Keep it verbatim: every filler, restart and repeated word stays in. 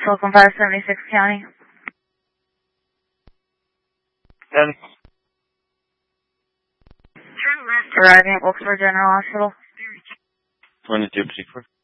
Welcome five seventy-six County. County. Arriving at Wilkesboro General Hospital. twenty-two,